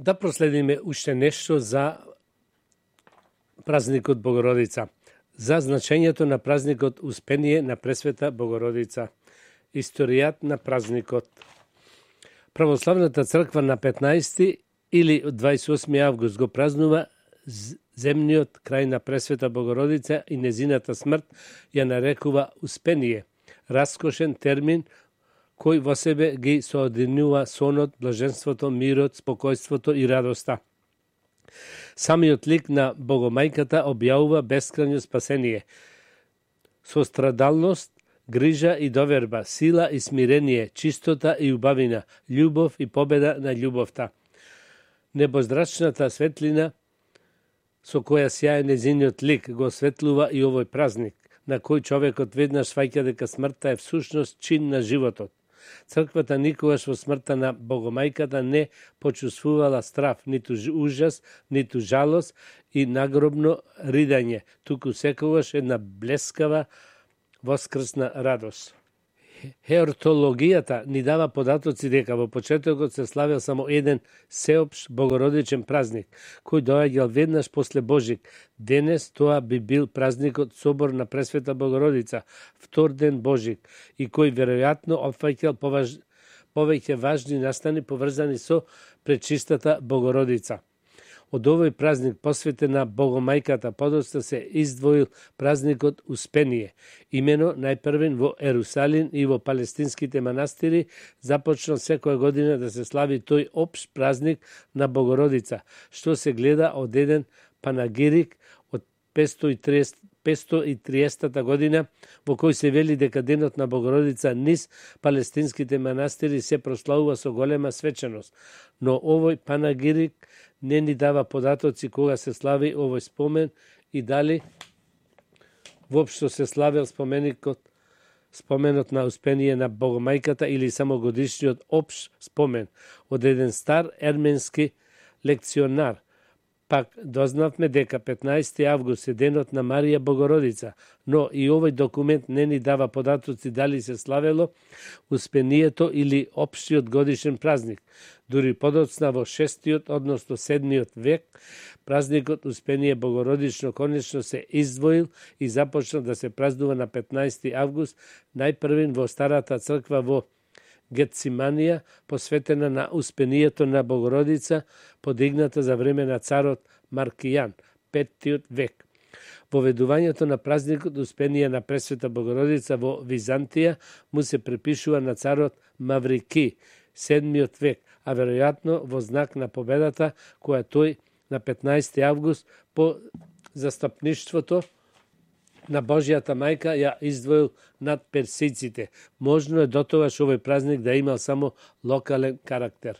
Да проследиме уште нешто за празникот Богородица, за значењето на празникот Успение на Пресвета Богородица, историјат на празникот. Православната црква на 15 или 28 август го празнува земниот крај на Пресвета Богородица и незината смрт ја нарекува Успение, раскошен термин кој во себе ги соединува сонот, блаженството, мирот, спокојството и радоста. Самиот лик на Богомајката објавува бескрајно спасение, сострадалност, грижа и доверба, сила и смирение, чистота и убавина, љубов и победа на љубовта. Небоздрачната светлина со која сјае незиниот лик го осветлува и овој празник, на кој човекот веднаш сваќа дека смртта е всушност чин на животот. Црквата никогаш во смртта на Богомајката не почувствувала страв, ниту ужас, ниту жалост и нагробно ридање, туку секогаш една блескава воскрсна радост. Хеортологијата ни дава податоци дека во почетокот се славел само еден сеопшт богородичен празник, кој доаѓал веднаш после Божик. Денес тоа би бил празникот Собор на Пресвета Богородица, втор ден Божик, и кој веројатно опфаќал повеќе важни настани поврзани со пречистата Богородица. Од овој празник посветен на Богомајката подоцна се издвоил празникот Успение. Имено најпрвен во Ерусалим и во палестинските манастири започнал секоја година да се слави тој општ празник на Богородица, што се гледа од еден панагирик од 530 година, во кој се вели дека денот на Богородица низ палестинските манастири се прославува со голема свеченост. Но овој панагирик не ни дава податоци кога се слави овој спомен и дали воопшто се славел споменот на Успение на Богомајката или само годишниот општ спомен од еден стар ерменски лекционар. Пак дознавме дека 15 август е денот на Марија Богородица, но и овој документ не ни дава податоци дали се славело Успението или општиот годишен празник. Дури подоцна во 6-тиот, односно 7-тиот век, празникот Успение Богородично конечно се издвоил и започна да се празнува на 15 август, најпрвен во Старата црква во Гетсиманија, посветена на Успението на Богородица, подигната за време на царот Маркијан, 5-тиот век. Воведувањето на празникот Успение на Пресвета Богородица во Византија му се припишува на царот Маврики, 7-тиот век, а веројатно во знак на победата која тој на 15 август по застапништвото на Божјата мајка ја издвоил над персиците. Можно е дотогаш овој празник да имал само локален карактер.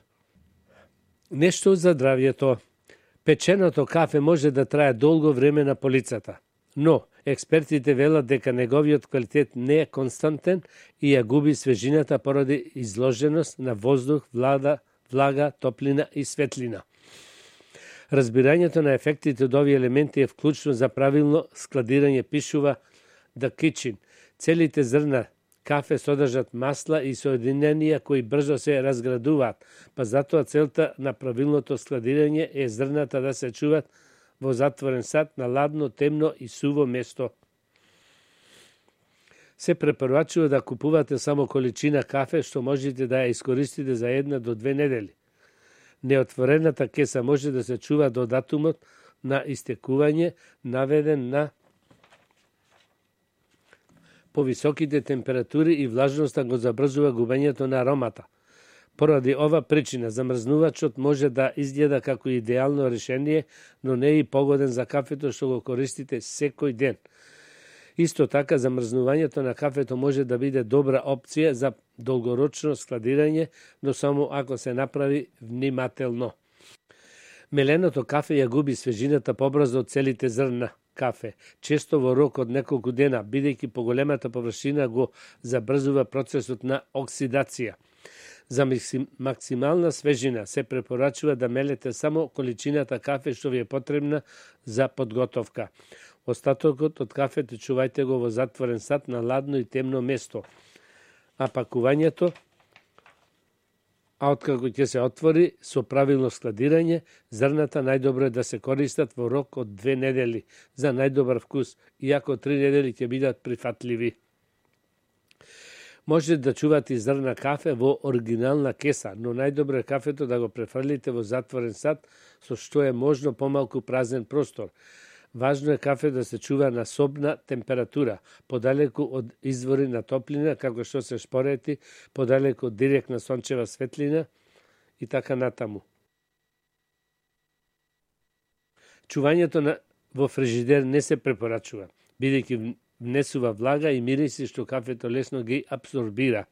Нешто за здравјето. Печеното кафе може да трае долго време на полицата, но експертите велат дека неговиот квалитет не е константен и ја губи свежината поради изложеност на воздух, влага, топлина и светлина. Разбирањето на ефектите од овие елементи е вклучно за правилно складирање, пишува The Kitchen. Целите зрна кафе содржат масла и соединенија кои брзо се разградуваат, па затоа целта на правилното складирање е зрната да се чуваат во затворен сад на ладно, темно и суво место. Се препорачува да купувате само количина кафе што можете да ја искористите за 1 до 2 недели. Неотворената кеса може да се чува до датумот на истекување, наведен на повисоките температури и влажноста го забрзува губењето на аромата. Поради ова причина, замрзнувачот може да изгледа како идеално решение, но не е и погоден за кафето што го користите секој ден. Исто така, замрзнувањето на кафето може да биде добра опција за долгорочно складирање, но само ако се направи внимателно. Меленото кафе ја губи свежината побрзо од целите зрна кафе, често во рок од неколку дена, бидејќи поголемата површина го забрзува процесот на оксидација. За максимална свежина се препорачува да мелете само количината кафе што ви е потребна за подготовка. Остатокот од кафето чувајте го во затворен сад на ладно и темно место, а пакувањето А откако ќе се отвори со правилно складирање, зрната најдобро е да се користат во рок од 2 недели за најдобар вкус, иако 3 недели ќе бидат прифатливи. Може да чувате зрна кафе во оригинална кеса, но најдобро е кафето да го префрлите во затворен сад, со што е можно помалку празен простор. Важно е кафе да се чува на собна температура, подалеку од извори на топлина, како што се шпорети, подалеку од директна сончева светлина и така натаму. Чувањето во фрижидер не се препорачува, бидејќи внесува влага и мириси што кафето лесно ги абсорбира.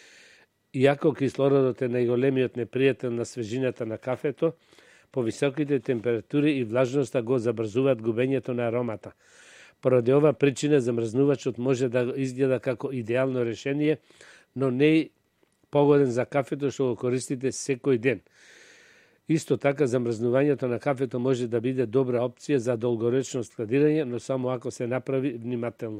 Иако кислородот е најголемиот непријател на свежината на кафето, повисоките температури и влажноста го забрзуваат губењето на аромата. Поради ова причина замрзнувачот може да изгледа како идеално решение, но не е погоден за кафето што го користите секој ден. Исто така, замрзнувањето на кафето може да биде добра опција за долгоречно складирање, но само ако се направи внимателно.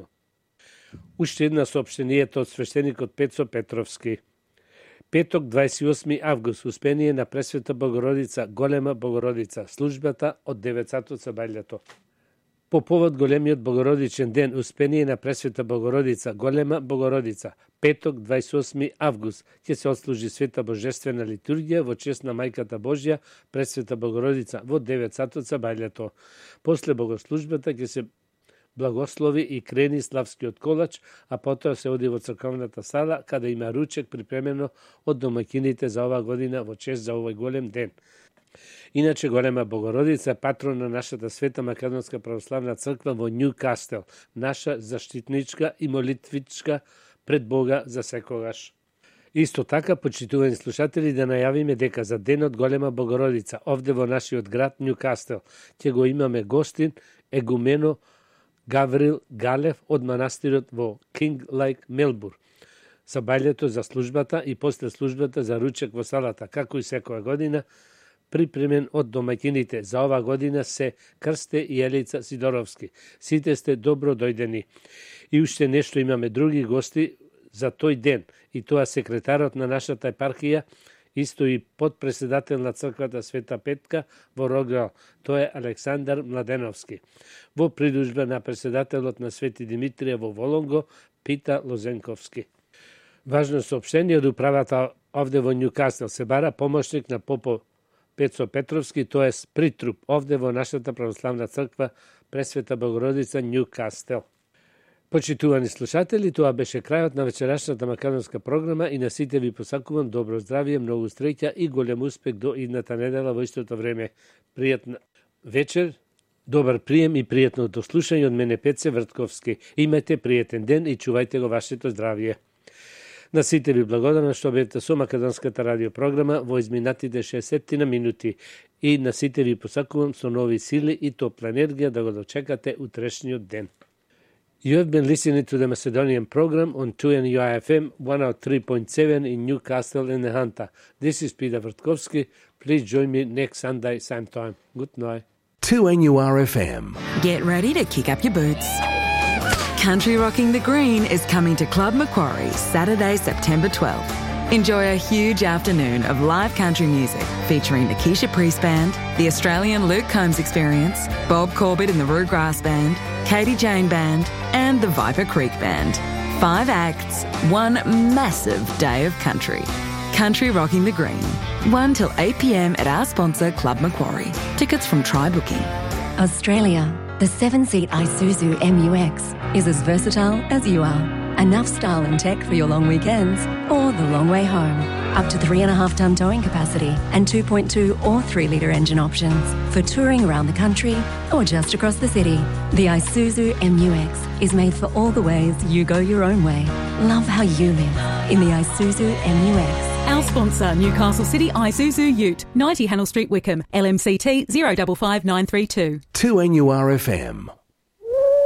Уште една соопштението од свештеникот Пецо Петровски. Петок, 28 август, успение на Пресвета Богородица, Голема Богородица, службата од 9 со бајлето. По повод големиот Богородичен ден, успение на Пресвета Богородица, Голема Богородица, петок, 28 август, ќе се отслужи света божествена литургија во чест на Мајката Божја, Пресвета Богородица, во 9 со бајлето. После богослужбата ќе се благослови и крени славскиот колач, а потоа се оди во црковната сала, каде има ручек припремено од домаќините за ова година во чест за овој голем ден. Иначе Голема Богородица е патрон на нашата света Македонска православна црква во Њукастел, наша заштитничка и молитвичка пред Бога за секогаш. Исто така, почитувани слушатели, да најавиме дека за денот Голема Богородица, овде во нашиот град Њукастел, ќе го имаме гостин егумено Гаврил Галев од манастирот во Кинг Лейк, Мелбур. За бајлето за службата и после службата за ручек во салата, како и секоја година, припремен од домаќините. За ова година се Крсте и Елица Сидоровски. Сите сте добро дојдени. И уште нешто, имаме други гости за тој ден, и тоа секретарот на нашата епархија, исто и подпредседател на црквата Света Петка во Рогал, тоа е Александар Младеновски. Во придружба на председателот на Свети Димитрија во Волонго, Пита Лозенковски. Важно соопштение од управата овде во Њукастел, се бара помошник на попо Пецо Петровски, тоа е притруп овде во нашата православна црква Пресвета Богородица Њукастел. Почитувани слушатели, тоа беше крајот на вечерашната македонска програма и на сите ви посакувам добро здравие, многу среќа и голем успех до идната недела во истото време. Пријатна вечер, добар прием и пријатно дослушање од мене Пеце Вртковски. Имајте пријатен ден и чувајте го вашето здравие. На сите ви благодарам што бевте со македонската радиопрограма во изминатите 60 минути и на сите ви посакувам со нови сили и топла енергија да го дочекате утрешниот ден. You have been listening to the Macedonian program on 2NUIFM 103.7 in Newcastle in the Hunter. This is Peter Vrtkovski. Please join me next Sunday, same time. Good night. 2NURFM. Get ready to kick up your boots. Country Rocking the Green is coming to Club Macquarie Saturday, September 12th. Enjoy a huge afternoon of live country music featuring the Keisha Priest Band, the Australian Luke Combs Experience, Bob Corbett and the Rue Grass Band, Katie Jane Band, and the Viper Creek Band. 5 acts, one massive day of country. Country Rocking the Green. 1 till 8 p.m. at our sponsor, Club Macquarie. Tickets from Try Booking. Australia, the 7-seat Isuzu MU-X is as versatile as you are. Enough style and tech for your long weekends or the long way home. Up to 3.5-ton towing capacity and 2.2 or 3-litre engine options for touring around the country or just across the city. The Isuzu MU-X is made for all the ways you go your own way. Love how you live in the Isuzu MU-X. Our sponsor, Newcastle City Isuzu Ute, 90 Hannell Street, Wickham, LMCT 055932. 2NURFM.